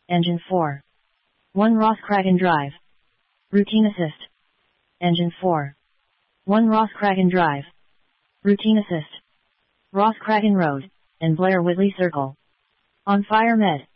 Engine 4. 1 Rosskragen Drive. Routine Assist. Engine 4. 1 Rosskragen Drive. Routine Assist. Rosskragen Road, and Blair Whitley Circle. On fire med.